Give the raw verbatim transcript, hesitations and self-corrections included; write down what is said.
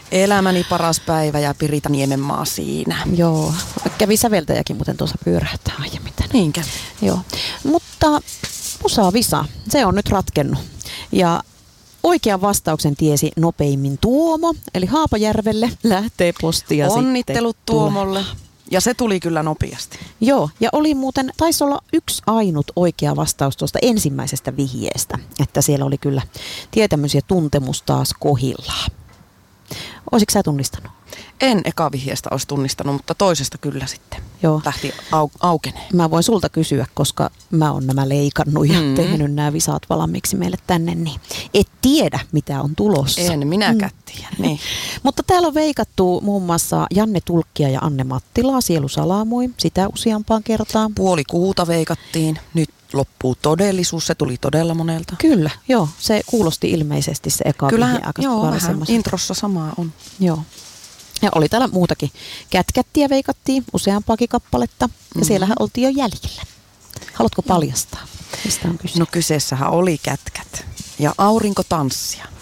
Elämäni paras päivä ja Pirita Niemenmaa siinä. Joo, kävi säveltäjäkin muuten tuossa pyörähtää aiemmin tänään. Niinkö? Joo, mutta Musa Visa, se on nyt ratkennut. Ja oikean vastauksen tiesi nopeimmin Tuomo, eli Haapajärvelle lähtee postia. Onnittelut sitten Tuomolle. Ja se tuli kyllä nopeasti. Joo, ja oli muuten, taisi olla yksi ainut oikea vastaus tuosta ensimmäisestä vihjeestä, että siellä oli kyllä tietämys ja tuntemus taas kohillaan. Olisitko sä tunnistanut? En eka vihjeestä olisi tunnistanut, mutta toisesta kyllä sitten Joo. lähti au- aukeneen. Mä voin sulta kysyä, koska mä oon nämä leikannut ja mm. tehnyt nämä visaat valmiiksi meille tänne, niin et tiedä, mitä on tulossa. En minäkään mm. tiedä. Niin. Mutta täällä on veikattu muun muassa Janne Tulkkia ja Anne Mattilaa, Sielu salamoi, sitä useampaan kertaan. Puoli kuuta veikattiin, nyt loppuu todellisuus, se tuli todella monelta. Kyllä, joo, se kuulosti ilmeisesti se eka Kyllä, vihje aika joo, vähän semmoisen. introssa samaa on. Joo. Ja oli täällä muutakin. Kätkättiä veikattiin useampaakin kappaletta ja mm-hmm. siellähän oltiin jo jäljellä. Haluatko paljastaa, mistä on kyse? No kyseessähän oli kätkät ja aurinkotanssia.